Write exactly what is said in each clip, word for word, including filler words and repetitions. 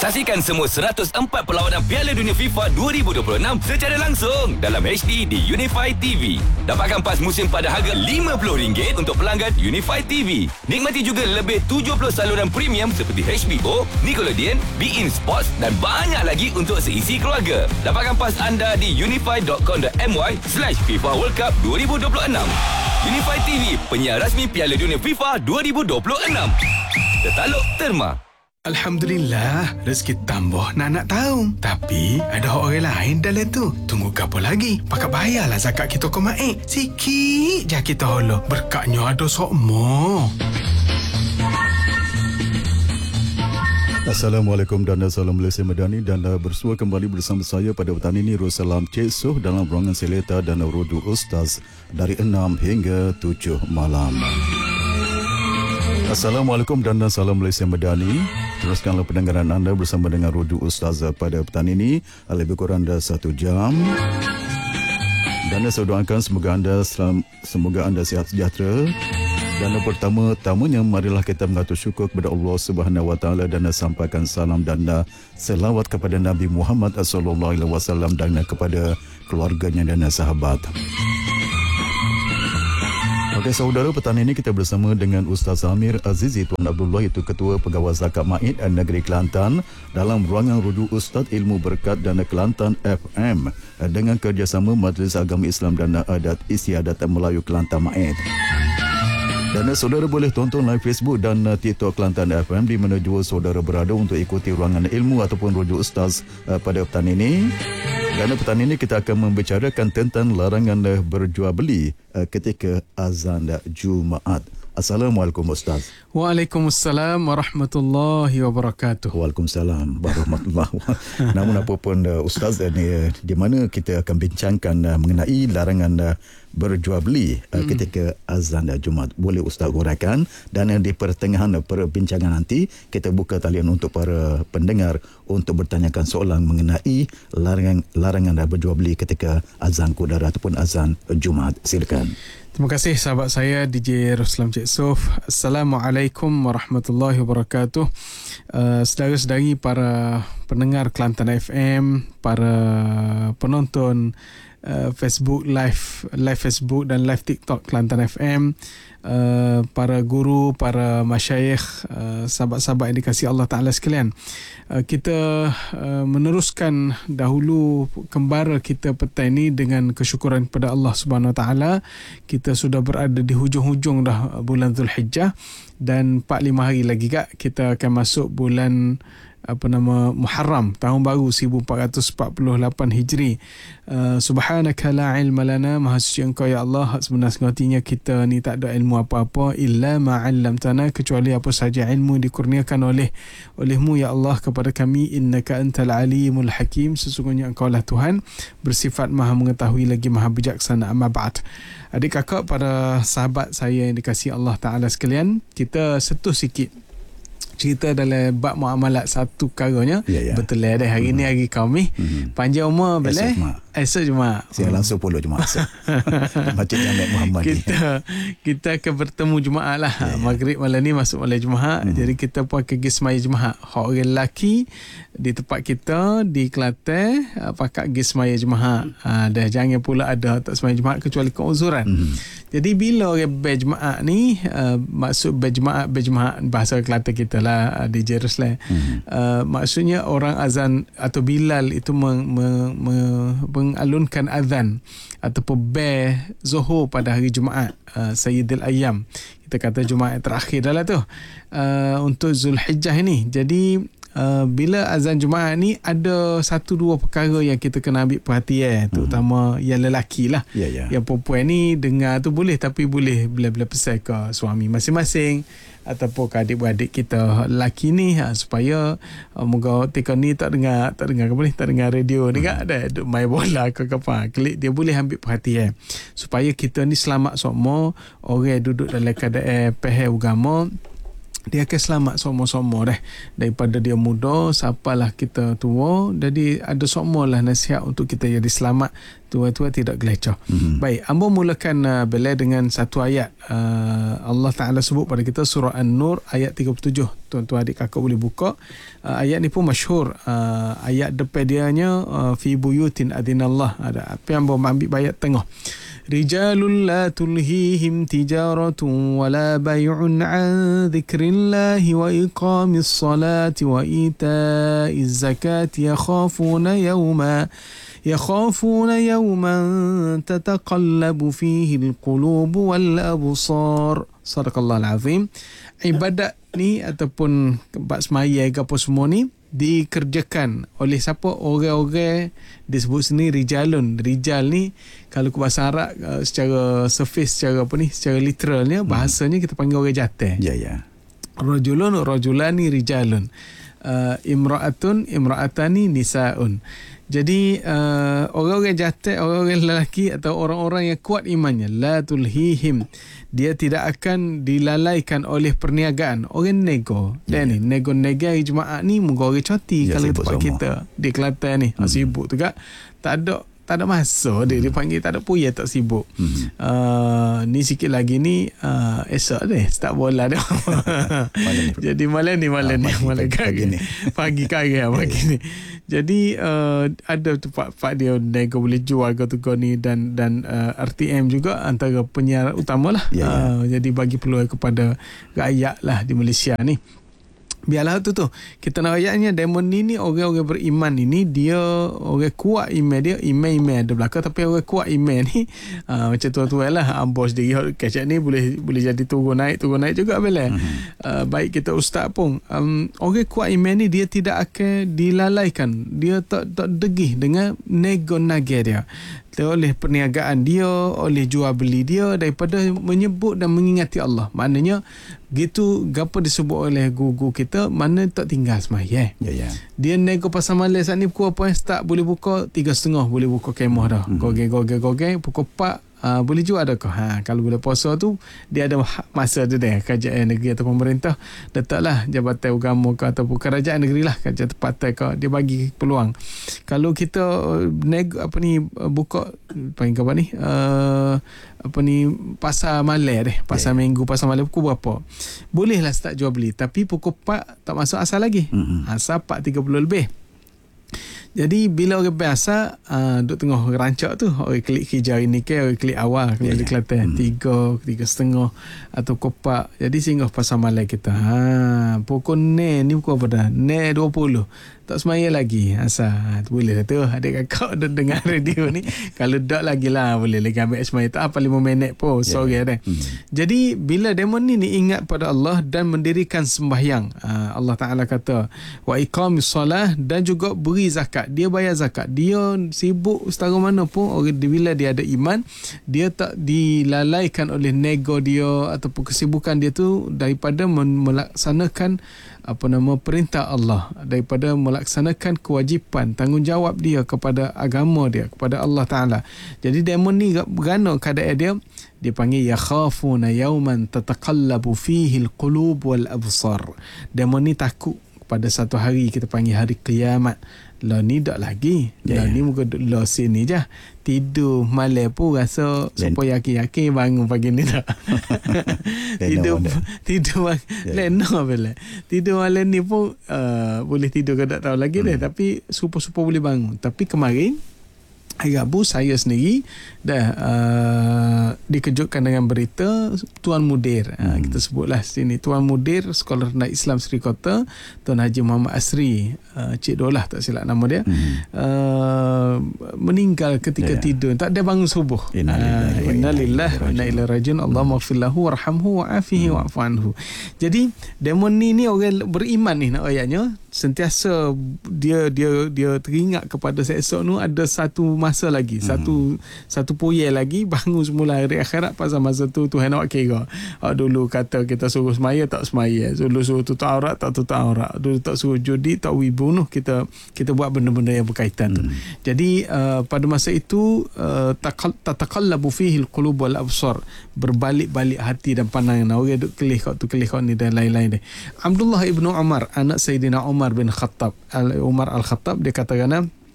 Saksikan semua seratus empat perlawanan Piala Dunia FIFA dua ribu dua puluh enam secara langsung dalam H D di Unify T V. Dapatkan pas musim pada harga lima puluh ringgit untuk pelanggan Unify T V. Nikmati juga lebih tujuh puluh saluran premium seperti H B O, Nickelodeon, beIN Sports dan banyak lagi untuk seisi keluarga. Dapatkan pas anda di unify dot com dot my slash FIFA World Cup dua ribu dua puluh enam. Unify T V, penyiar rasmi Piala Dunia FIFA dua ribu dua puluh enam. Tertaluk Terma. Alhamdulillah, rezeki tambah nak nak tahu. Tapi ada orang lain dalam tu. Tunggu apa lagi? Pakat bayarlah zakat kita ke Maik. Sikit je kita holo. Berkatnya ada sokmo. Assalamualaikum dan salam Malaysia Madani, dan bersua kembali bersama saya pada petang ini Rosalam Cik Soh dalam ruangan Seleta dan Rodu Ustaz dari enam hingga tujuh malam. Assalamualaikum dan salam Malaysia Madani. Teruskanlah pendengaran anda bersama dengan Rodu Ustaz pada petang ini lebih kurang dah satu jam. Dan saya doakan semoga anda selam, semoga anda sihat sejahtera. Dan pertama-tamanya marilah kita mengatur syukur kepada Allah Subhanahu Wa Taala dan sampaikan salam dan selawat kepada Nabi Muhammad sallallahu alaihi wasallam dan kepada keluarganya dan sahabat. Okey saudara, petang ini kita bersama dengan Ustaz Amir Azizi Tuan Abdullah, itu Ketua Pegawai Zakat Maid Negeri Kelantan, dalam ruangan Rudu Ustaz Ilmu Berkat dan Kelantan F M dengan kerjasama Majlis Agama Islam dan Adat Istiadat Melayu Kelantan Maid. Dan saudara boleh tonton live Facebook dan TikTok Kelantan F M di mana jua saudara berada untuk ikuti ruangan ilmu ataupun Rudu Ustaz pada petang ini. Dan petang ini kita akan membicarakan tentang larangan berjual beli ketika azan Jumaat. Assalamualaikum Ustaz. Waalaikumsalam warahmatullahi wabarakatuh. Waalaikumsalam warahmatullahi wabarakatuh. Namun apapun Ustaz, ini di mana kita akan bincangkan mengenai larangan berjual beli hmm. ketika azan Jumaat. Boleh Ustaz uraikan, dan di pertengahan perbincangan nanti kita buka talian untuk para pendengar untuk bertanyakan soalan mengenai larangan larangan berjual beli ketika azan kudara ataupun azan Jumaat. Silakan. Terima kasih sahabat saya D J Rosalam Cik Soh. Assalamualaikum warahmatullahi wabarakatuh. Uh, saudara-saudari para pendengar Kelantan F M, para penonton uh, Facebook live live Facebook dan live TikTok Kelantan F M, uh, para guru, para masyayikh, uh, sahabat-sahabat yang dikasihi Allah Taala sekalian. Uh, kita uh, meneruskan dahulu kembara kita petang ini dengan kesyukuran kepada Allah Subhanahu Wa Taala. Kita sudah berada di hujung-hujung dah bulan Zulhijjah, dan empat lima hari lagi kak kita akan masuk bulan apa nama Muharram, tahun baru seribu empat ratus empat puluh lapan Hijri. Uh, Subhanaka la ilma lana, maha suci engkau ya Allah, sebenarnya kita ni tak ada ilmu apa-apa illa ma 'allamtana, kecuali apa saja ilmu dikurniakan oleh olehmu ya Allah kepada kami. Innaka antal alimul hakim, sesungguhnya engkau lah Tuhan bersifat maha mengetahui lagi maha bijaksana. Amma ba'd. Adik kakak, para sahabat saya yang dikasihi Allah Taala sekalian, kita sentuh sikit cerita dalam bab muamalat satu perkaranya. Ya, ya. Betul lah dah, hari mm-hmm. ni hari Khamis. Mm-hmm. Panjang umur boleh? Esok Jumaat. Saya langsung puluh Jumaat. Masjid Jamiat Muhammad. Kita kita akan bertemu Jumaat lah. Ya, ya. Maghrib malam ni masuk malam Jumaat. Mm-hmm. Jadi kita pun akan pergi semaya Jumaat. Orang lelaki di tempat kita di Kelantan pakat pergi semaya Jumaat. Ha, dah jangan pula ada tak semaya Jumaat kecuali keuzuran. Mm-hmm. Jadi bila orang berjemaat ni, uh, maksud berjemaat berjemaat bahasa Kelantan kita lah di Jerusalem. Mm-hmm. Uh, maksudnya orang azan atau Bilal itu meng, meng, meng, mengalunkan azan ataupun ber Zuhur pada hari Jumaat, uh, Sayyidul Ayyam. Kita kata Jumaat terakhir dah lah tu uh, untuk Zulhijjah ini. Jadi Uh, bila azan Jumaat ni ada satu dua perkara yang kita kena ambil perhatian, terutama hmm. yang lelaki lah. Yeah, yeah. Yang perempuan ni dengar tu boleh, tapi boleh bila-bila pesan ke suami masing-masing ataupun ke adik-beradik kita lelaki ni, ha, supaya uh, moga tika ni tak dengar tak dengar boleh tak dengar radio ni kan, ada duk main bola ke apa, klik dia boleh ambil perhatian supaya kita ni selamat semua. Orang duduk dalam keadaan faham agama, dia akan selamat semua-semua dah, daripada dia muda sampailah kita tua. Jadi ada semua lah nasihat untuk kita jadi selamat tua-tua tidak gelecoh. Mm-hmm. Baik, ambo mulakan uh, belai dengan satu ayat. Uh, Allah Ta'ala sebut pada kita surah An-Nur ayat tiga puluh tujuh. Tuan-tuan adik kakak boleh buka. Uh, ayat ni pun masyhur. Uh, ayat depan dianya uh, fi buyutin adinallah. Ada apa yang ambo ambil ayat tengah. Rijalul la tulhihim tijaratun wala bay'un an dhikrillahi wa iqamis salati wa ita'iz zakati yakhafuna yawma يخافون يوما تتقلب فيه القلوب والأبصار. صدق الله العظيم. Ibadat ni ataupun bab semaya ke apa semua ni dikerjakan oleh siapa? Orang-orang disebut sini rijalun. Rijal ni kalau ke bahasa Arab secara surface, secara apa ni, secara literalnya, bahasanya kita panggil orang jantan. Ya, ya. Rajulun, rajulani, rijalun. Uh, imra'atun, imra'atani, nisaun. Jadi uh, orang-orang jantan, orang-orang lelaki atau orang-orang yang kuat imannya, la tulhihim, dia tidak akan dilalaikan oleh perniagaan. Orang nego, yeah. Dan ni nego-nego hari Jumaat ni muka orang coti, yeah, kalau tempat kita di Kelantan ni, hmm. sibuk tu kan. Tak ada tak ada masa dia, hmm. dia panggil tak ada puya, tak sibuk. Hmm. Uh, ni sikit lagi ni uh, esok deh start bola dah. Jadi malam ni malam ni malam pagi ni. Pagi kaya pagi ni. Jadi uh, ada tempat-tempat dia nego boleh jual ke tu ni, dan dan uh, R T M juga antara penyiar utamalah. Yeah, yeah. Uh, jadi bagi peluang kepada rakyat lah di Malaysia ni. Biarlah tu tu. Kita nak ayatnya, demon ni ni orang-orang beriman ini, dia orang kuat iman dia, iman-iman ada belakang, tapi orang kuat iman ni uh, macam tuan-tuan lah, ambos diri kacak ni boleh boleh jadi turun naik turun naik juga bila. Uh-huh. Uh, baik kita ustaz pun um, orang kuat iman ni dia tidak akan dilalaikan, dia tak tak degih dengan nego-nage dia, oleh perniagaan dia, oleh jual beli dia, daripada menyebut dan mengingati Allah. Maknanya gitu gapo disebut oleh guru kita, mana tak tinggal semaya. Ya, ya. Dia nego pasal malam saat ni pukul apa start boleh buka tiga setengah, boleh buka kemah dah. Hmm. Gogeng gogeng gogeng pukul empat uh, boleh jual dah ke. Ha, kalau boleh puasa tu dia ada masa tu deh, kerajaan negeri atau pemerintah letaklah jabatan agama ke ataupun kerajaan negeri lah, kerajaan tempatan ke, dia bagi peluang. Kalau kita nego apa ni buka panggil apa ni uh, apa ni pasar malam deh, pasar yeah. minggu, pasar malam pukul berapa bolehlah start jual beli, tapi pukul empat tak masuk asal lagi. Mm-hmm. Asal empat tiga puluh lebih. Jadi bila orang biasa uh, duduk tengah rancak tu, orang klik hijau ini ke, orang klik awal kalau yeah, di Kelantan hmm. tiga, tiga setengah atau kopak. Jadi singgah pasar malam kita. Ha, pukul ne ni pukul apa dah? Ne dua puluh. Tak semaya lagi. Asal boleh lah tu adik kakak dah dengar radio ni. Kalau tak lagi lah boleh lagi ambil semaya. Tak apa lima minit pun. Sorry yeah. dah. Hmm. Jadi bila demon ni, ni ingat pada Allah dan mendirikan sembahyang. Uh, Allah Ta'ala kata wa iqamis salah, dan juga beri zakat. Dia bayar zakat. Dia sibuk setara mana pun, orang bila dia ada iman, dia tak dilalaikan oleh nego dia ataupun kesibukan dia tu daripada melaksanakan apa nama perintah Allah, daripada melaksanakan kewajipan tanggungjawab dia kepada agama dia, kepada Allah Ta'ala. Jadi demon ni berana keadaan dia, dia panggil yakhafuna yawman tataqallabu fihi alqulub wal absar. Demon ni takut pada satu hari, kita panggil hari kiamat. Lah ni tak lagi. Lah yeah. ni muka lah sini je. Tidur malam pun rasa supaya yakin-yakin bangun pagi ni tak. tidur tidur yeah. lena bila. Tidur malam ni pun uh, boleh tidur ke tak tahu lagi hmm. deh, tapi super-super boleh bangun. Tapi kemarin hari Rabu saya sendiri dah uh, dikejutkan dengan berita Tuan Mudir. Hmm. Uh, kita sebutlah sini Tuan Mudir, Sekolah Rendah Islam Seri Kota, Tuan Haji Muhammad Asri, uh, Cik Dolah tak silap nama dia, hmm. uh, meninggal ketika yeah. tidur. Tak ada bangun subuh. Innalillahi wa inna ilaihi rajiun. Allahumma ighfir lahu warhamhu wa'afihi hmm. wa'fu anhu. Jadi demon ni ni orang beriman ni nak ayatnya, sentiasa dia dia dia teringat kepada esok tu ada satu masa lagi, hmm. satu satu poye lagi bangun semula hari akhirat. Pasal masa tu Tuhan nak kira. Oh, dulu kata kita suruh semaya tak semaya, dulu suruh tutup aurat tak tutup aurat, dulu tak suruh judi tak bunuh, kita kita buat benda-benda yang berkaitan tu. Hmm. Jadi uh, pada masa itu uh, tataqallabu fihi alqulub wal absar, berbalik-balik hati dan pandangan. Orang duk kelih kau tu kelih kau ni dan lain-lain dia. Abdullah ibnu Umar, anak Sayyidina Umar bin Khattab, Umar Al-Khattab, dia katakan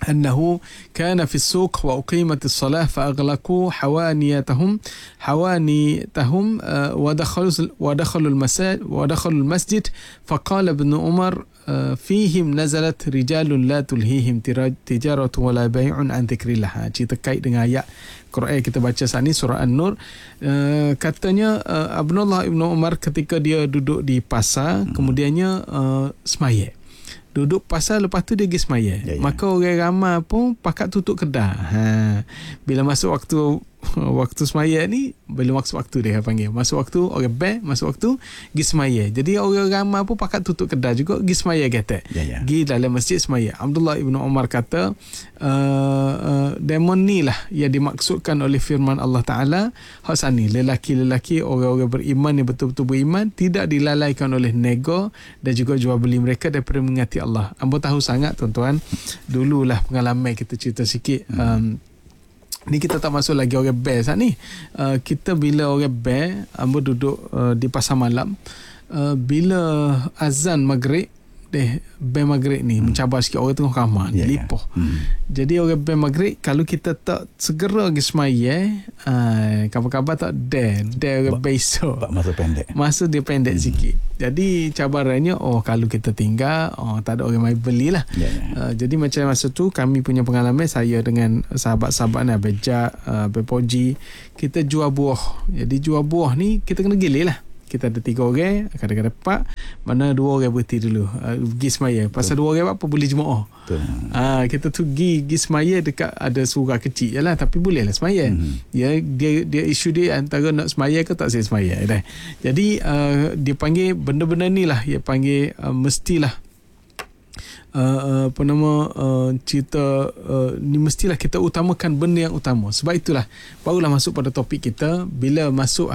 أنه كان في السوق وأقيمت الصلاة فأغلقوا حوانيتهم حوانيتهم ودخلوا ودخلوا المساجد ودخلوا المسجد فقال ابن عمر فيهم نزلت رجال لا تلهيهم تجارة ولا بيع عن ذكر الله. Cerita kait dengan ayat Quran kita baca saat ni surah An-Nur. Uh, katanya uh, Abdullah Ibn Umar ketika dia duduk di pasar, hmm. kemudiannya uh, semaya. Duduk pasar, lepas tu dia pergi semaya. Ya, ya. Maka orang ramai pun pakat tutup kedai. Ha. Bila masuk waktu waktu semaya ni, bila masuk waktu dia panggil. Masuk waktu, orang bel, masuk waktu, pergi semaya. Jadi orang ramai pun pakat tutup kedai juga, pergi semaya kata. Ya, ya. Pergi dalam masjid semaya. Abdullah Ibn Umar kata, uh, uh, demon ni lah yang dimaksudkan oleh firman Allah Ta'ala. Hak sani, lelaki-lelaki, orang-orang beriman yang betul-betul beriman, tidak dilalaikan oleh nego dan juga jual beli mereka daripada mengingati Allah. Ambo tahu sangat tuan-tuan, dululah pengalaman kita cerita sikit. Um, ni kita tak masuk lagi orang bel saat ni. Uh, kita bila orang bel, ambo duduk uh, di pasar malam, uh, bila azan maghrib, deh bel maghrib ni hmm. mencabar sikit, orang tengah kamar yeah, lipoh. Yeah. Hmm. Jadi orang bel maghrib, kalau kita tak segera pergi semaya, uh, kabar-kabar tak deh, deh orang bel esok. Masa pendek. Masa dia pendek hmm. sikit. Jadi cabarannya, oh kalau kita tinggal, oh tak ada orang mai belilah. Yeah, yeah. Uh, jadi macam masa tu kami punya pengalaman, saya dengan sahabat-sahabat ni, Abang Jack, uh, Abang Poji, kita jual buah. Jadi jual buah ni kita kena gilir lah. Kita ada tiga orang, kadang-kadang empat, mana dua orang berhenti dulu uh, pergi semaya. Pasal dua orang apa boleh jemaah. Ah, kita tu pergi pergi semaya dekat ada surau kecil je lah, tapi boleh lah semaya. Mm-hmm. Ya, dia dia isu dia antara nak semaya ke tak saya semaya dah. Jadi uh, dia panggil benda-benda ni lah, dia panggil uh, mestilah Uh, apa nama uh, cerita uh, ni mestilah kita utamakan benda yang utama. Sebab itulah barulah masuk pada topik kita. Bila masuk